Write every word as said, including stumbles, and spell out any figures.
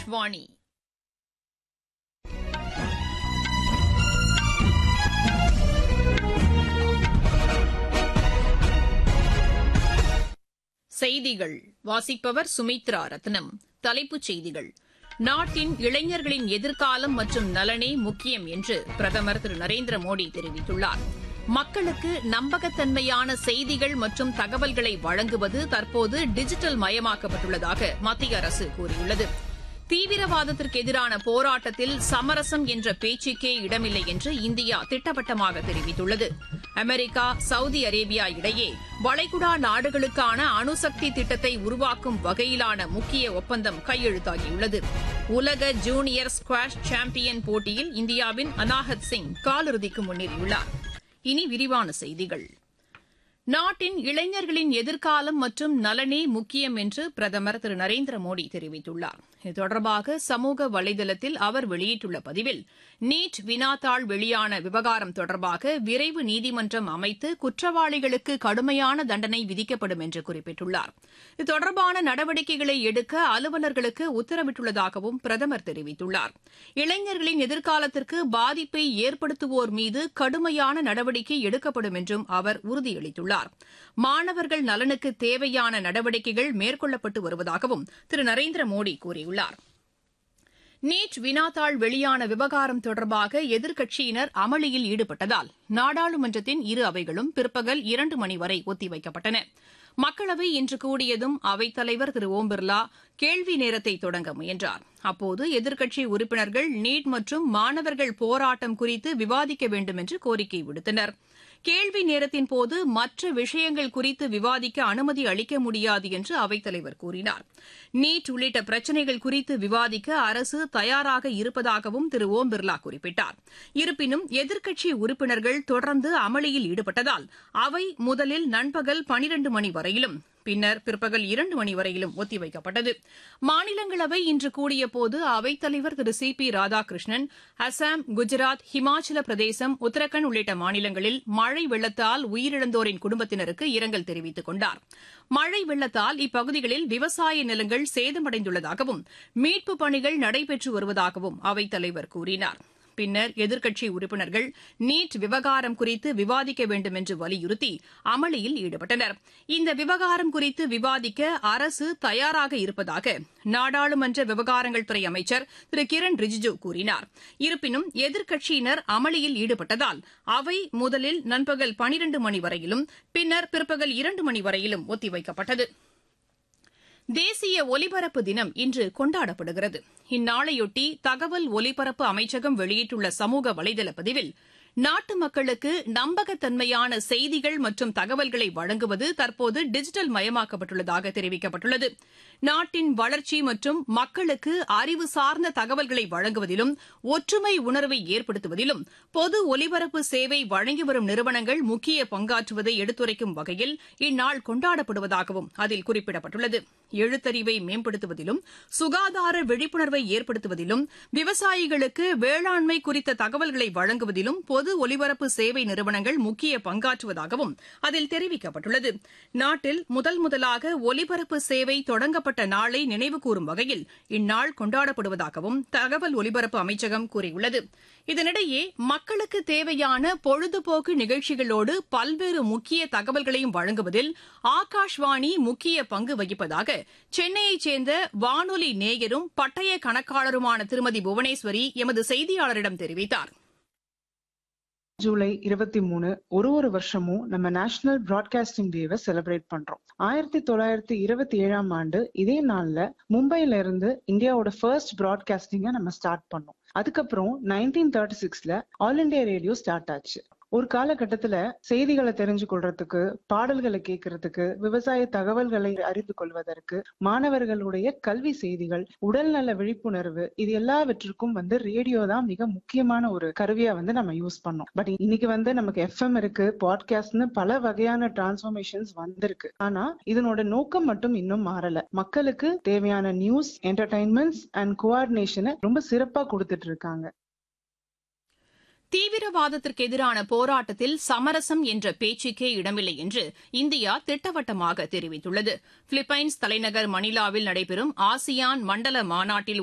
ஆகாஷ்வாணி செய்திகள் வாசிப்பவர் சுமித்ரா ரத்னம். தலைப்புச் செய்திகள். நாட்டின் இளைஞர்களின் எதிர்காலம் மற்றும் நலனே முக்கியம் என்று பிரதமர் திரு நரேந்திர மோடி தெரிவித்துள்ளார். மக்களுக்கு நம்பகத்தன்மையான செய்திகள் மற்றும் தகவல்களை வழங்குவது தற்போது டிஜிட்டல் மயமாக்கப்பட்டுள்ளதாக மத்திய அரசு கூறியுள்ளது. தீவிரவாதத்திற்கு எதிரான போராட்டத்தில் சமரசம் என்ற பேச்சுக்கே இடமில்லை என்று இந்தியா திட்டவட்டமாக தெரிவித்துள்ளது. அமெரிக்கா, சவுதி அரேபியா இடையே வளைகுடா நாடுகளுக்கான அணுசக்தி திட்டத்தை உருவாக்கும் வகையிலான முக்கிய ஒப்பந்தம் கையெழுத்தாகியுள்ளது. உலக ஜூனியர் ஸ்குவாஷ் சாம்பியன் போட்டியில் இந்தியாவின் அனாஹத் சிங் காலிறுதிக்கு முன்னேறியுள்ளார். இனி விரிவான செய்திகள். நாட்டின் இளைஞர்களின் எதிர்காலம் மற்றும் நலனே முக்கியம் என்று பிரதமர் திரு நரேந்திர மோடி தெரிவித்துள்ளார். இது தொடர்பாக சமூக வலைதளத்தில் அவர் வெளியிட்டுள்ள பதிவில், நீட் வினாத்தாள் வெளியான விவகாரம் தொடர்பாக விரைவு நீதிமன்றம் அமைத்து குற்றவாளிகளுக்கு கடுமையான தண்டனை விதிக்கப்படும் என்று குறிப்பிட்டுள்ளார். இது தொடர்பான நடவடிக்கைகளை எடுக்க அலுவலர்களுக்கு உத்தரவிட்டுள்ளதாகவும் பிரதமர் தெரிவித்துள்ளார். இளைஞர்களின் எதிர்காலத்திற்கு பாதிப்பை ஏற்படுத்துவோர் மீது கடுமையான நடவடிக்கை எடுக்கப்படும் என்றும் அவர் உறுதியளித்துள்ளார். மாணவர்கள் நலனுக்கு தேவையான நடவடிக்கைகள் மேற்கொள்ளப்பட்டு வருவதாகவும் திரு நரேந்திர மோடி கூறியுள்ளார். நீட் வினாத்தாள் வெளியான விவகாரம் தொடர்பாக எதிர்க்கட்சியினர் அமளியில் ஈடுபட்டதால் நாடாளுமன்றத்தின் இரு அவைகளும் பிற்பகல் இரண்டு மணி வரை ஒத்திவைக்கப்பட்டன. மக்களவை இன்று கூடியதும் அவைத்தலைவர் திரு ஓம் பிர்லா கேள்வி நேரத்தை தொடங்க முயன்றார். அப்போது எதிர்க்கட்சி உறுப்பினர்கள் நீட் மற்றும் மாணவர்கள் போராட்டம் குறித்து விவாதிக்க வேண்டும் என்று கோரிக்கை விடுத்தனர். கேள்வி நேரத்தின்போது மற்ற விஷயங்கள் குறித்து விவாதிக்க அனுமதி அளிக்க முடியாது என்று அவைத்தலைவர் கூறினார். நீட் உள்ளிட்ட பிரச்சினைகள் குறித்து விவாதிக்க அரசு தயாராக இருப்பதாகவும் திரு ஓம் பிர்லா குறிப்பிட்டார். இருப்பினும் எதிர்க்கட்சி உறுப்பினர்கள் தொடர்ந்து அமளியில் ஈடுபட்டதால் அவை முதலில் நண்பகல் பனிரண்டு மணி வரையிலும் பின்னர் பிற்பகல் இரண்டு மணி வரையிலும் ஒத்திவைக்கப்பட்டது. மாநிலங்களவை இன்று கூடியபோது அவைத்தலைவர் திரு சி பி ராதாகிருஷ்ணன் அசாம், குஜராத், ஹிமாச்சல பிரதேசம், உத்தரகாண்ட் உள்ளிட்ட மாநிலங்களில் மழை வெள்ளத்தால் உயிரிழந்தோரின் குடும்பத்தினருக்கு இரங்கல் தெரிவித்துக் கொண்டார். மழை வெள்ளத்தால் இப்பகுதிகளில் விவசாய நிலங்கள் சேதமடைந்துள்ளதாகவும் மீட்புப் பணிகள் நடைபெற்று வருவதாகவும் அவைத்தலைவர் கூறினார். பின்னர் எதிர்க்கட்சி உறுப்பினர்கள் நீட் விவகாரம் குறித்து விவாதிக்க வேண்டும் என்று வலியுறுத்தி அமளியில் ஈடுபட்டனர். இந்த விவகாரம் குறித்து விவாதிக்க அரசு தயாராக இருப்பதாக நாடாளுமன்ற விவகாரங்கள் துறை அமைச்சர் திரு கிரண் ரிஜிஜு கூறினார். இருப்பினும் எதிர்க்கட்சியினர் அமளியில் ஈடுபட்டதால் அவை முதலில் நண்பகல் பனிரண்டு மணி வரையிலும் பின்னர் பிற்பகல் இரண்டு மணி வரையிலும் ஒத்திவைக்கப்பட்டது. தேசிய ஒலிபரப்பு தினம் இன்று கொண்டாடப்படுகிறது. இந்நாளையொட்டி தகவல் ஒலிபரப்பு அமைச்சகம் வெளியிட்டுள்ள சமூக வலைதள பதிவில், நாட்டு மக்களுக்கு நம்பகத்தன்மையான செய்திகள் மற்றும் தகவல்களை வழங்குவது தற்போது டிஜிட்டல் மயமாக்கப்பட்டுள்ளதாக தெரிவிக்கப்பட்டுள்ளது. நாட்டின் வளர்ச்சி மற்றும் மக்களுக்கு அறிவு சார்ந்த தகவல்களை வழங்குவதிலும் ஒற்றுமை உணர்வை ஏற்படுத்துவதிலும் பொது ஒலிபரப்பு சேவை வழங்கி வரும் நிறுவனங்கள் முக்கிய பங்காற்றுவதை எடுத்துரைக்கும் வகையில் இந்நாள் கொண்டாடப்படுவதாகவும் அதில் குறிப்பிடப்பட்டுள்ளது. எழுத்தறிவை மேம்படுத்துவதிலும் சுகாதார விழிப்புணர்வை ஏற்படுத்துவதிலும் விவசாயிகளுக்கு வேளாண்மை குறித்த தகவல்களை வழங்குவதிலும் பொது ஒலிபரப்பு சேவை நிறுவனங்கள் முக்கிய பங்காற்றுவதாகவும் அதில் தெரிவிக்கப்பட்டுள்ளது. நாட்டில் முதல் முதலாக ஒலிபரப்பு சேவை தொடங்கப்பட்ட நாளை நினைவுகூரும் வகையில் இந்நாள் கொண்டாடப்படுவதாகவும் தகவல் ஒலிபரப்பு அமைச்சகம் கூறியுள்ளது. இதனிடையே மக்களுக்கு தேவையான பொழுதுபோக்கு நிகழ்ச்சிகளோடு பல்வேறு முக்கிய தகவல்களையும் வழங்குவதில் ஆகாஷ்வாணி முக்கிய பங்கு வகிப்பதாக சென்னையைச் சேர்ந்த வானொலி நேயரும் பட்டய கணக்காளருமான திருமதி புவனேஸ்வரி எமது செய்தியாளரிடம் தெரிவித்தார். ஜூலை இருபத்தி மூணு ஒரு ஒரு வருஷமும் நம்ம நேஷனல் பிராட்காஸ்டிங் டேவை செலிப்ரேட் பண்றோம். ஆயிரத்தி தொள்ளாயிரத்தி இருபத்தி ஏழாம் ஆண்டு இதே நாள்ல மும்பைல இருந்து இந்தியாவோட ஃபர்ஸ்ட் பிராட்காஸ்டிங்க நம்ம ஸ்டார்ட் பண்ணோம். அதுக்கப்புறம் நைன்டீன் தேர்ட்டி சிக்ஸ்ல ஆல் இண்டியா ரேடியோ ஸ்டார்ட் ஆச்சு. ஒரு காலகட்டத்துல செய்திகளை தெரிஞ்சு கொள்றதுக்கு, பாடல்களை கேட்கறதுக்கு, விவசாய தகவல்களை அறிந்து கொள்வதற்கு, மாணவர்களுடைய கல்வி செய்திகள், உடல்நல விழிப்புணர்வு, இது எல்லாவற்றுக்கும் வந்து ரேடியோ தான் மிக முக்கியமான ஒரு கருவியா வந்து நம்ம யூஸ் பண்ணோம். பட் இன்னைக்கு வந்து நமக்கு எஃப்எம் இருக்கு, பாட்காஸ்ட்னு பல வகையான டிரான்ஸ்ஃபர்மேஷன்ஸ் வந்திருக்கு. ஆனா இதனோட நோக்கம் மட்டும் இன்னும் மாறல. மக்களுக்கு தேவையான நியூஸ், என்டர்டைன்மெண்ட்ஸ் அண்ட் கோஆர்டினேஷனை ரொம்ப சிறப்பா கொடுத்துட்டு இருக்காங்க. தீவிரவாதத்திற்கு எதிரான போராட்டத்தில் சமரசம் என்ற பேச்சுக்கே இடமில்லை என்று இந்தியா திட்டவட்டமாக தெரிவித்துள்ளது. பிலிப்பைன்ஸ் தலைநகர் மணிலாவில் நடைபெறும் ஆசியான் மண்டல மாநாட்டில்